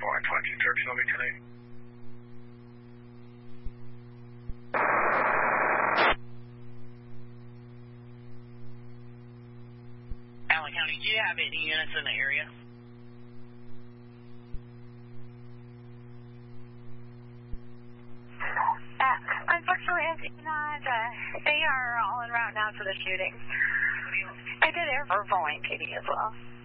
Boeing 2230, let me connect. Allen County, do you have any units in the area? Unfortunately, I do not. They are all en route now to the shooting. I did air for Boeing PD as well.